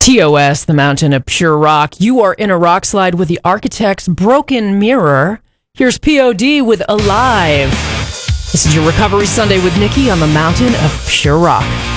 TOS, the Mountain of Pure Rock. You are in a rock slide with the Architects' Broken Mirror. Here's POD with Alive. This is your Recovery Sunday with Nikki on the Mountain of Pure Rock.